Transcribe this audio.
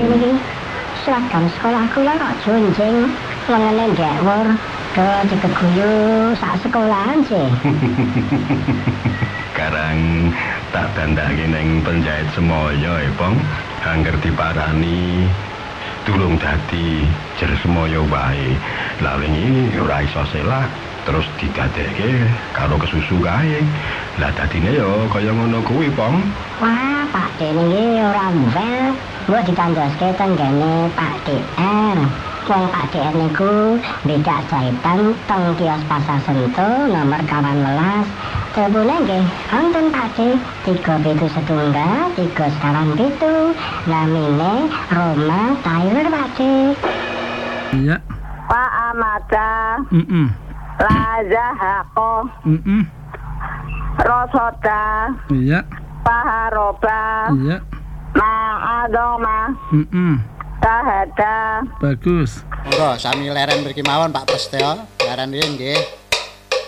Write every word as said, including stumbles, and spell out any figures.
niki seragam sekolah kula kok junjing lengene ndewur ke dikeguyu sak sekolahan sih. Karang tak dandake ning penjahit semoyo e, Pong. Angger diparani tulung dadi jer semoyo wae. Lah wingi ora iso selak terus didadekke karo kesusu kae. Lah dadine yo kaya ngono kuwi, Pong. Wah, Pak D niki ora mbel. Mbok ditandoske tenggene Pak D R. Wong Pak D R niku becak jahitan teng kios Pasar Sentul nomor kawan welas. Tebune nggih, wonten Pak D, tiga pitu setunggal, tiga sekawan pitu. Namine Roma Tyler Pak D. Iya. Pak Amata. Mm-mm. Lazahako. Mm-mm. Rosota. Iya. Paharoba. Iya. Ma'adoma. Mm-mm. Tahada. Bagus. Monggo sami leren mriki mawon Pak Prasetyo. Leren nggih nggih.